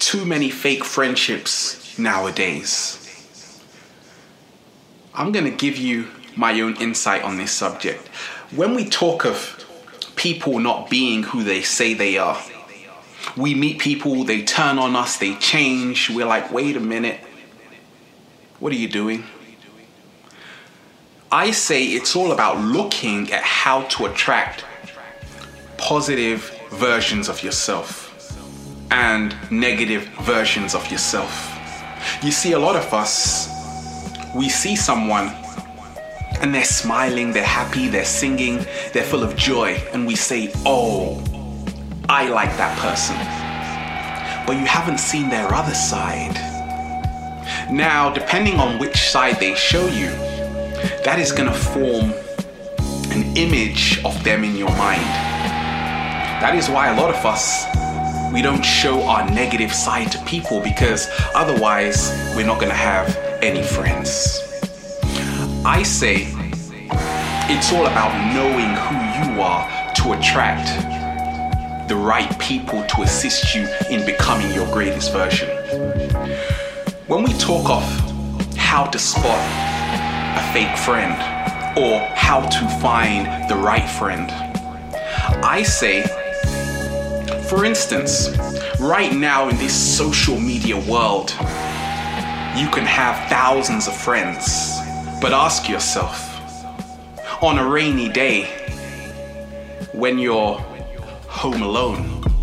too many fake friendships nowadays. I'm going to give you my own insight on this subject. When we talk of people not being who they say they are, we meet people, they turn on us, they change. We're like, wait a minute, what are you doing? I say it's all about looking at how to attract positive versions of yourself and negative versions of yourself. You see, a lot of us, we see someone and they're smiling, they're happy, they're singing, they're full of joy, and we say, oh, I like that person. But you haven't seen their other side. Now, depending on which side they show you, that is going to form an image of them in your mind. That is why a lot of us, we don't show our negative side to people, because otherwise we're not going to have any friends. I say it's all about knowing who you are to attract the right people to assist you in becoming your greatest version. When we talk of how to spot a fake friend or how to find the right friend, I say, for instance, right now in this social media world, you can have thousands of friends, but ask yourself, on a rainy day, when you're home alone,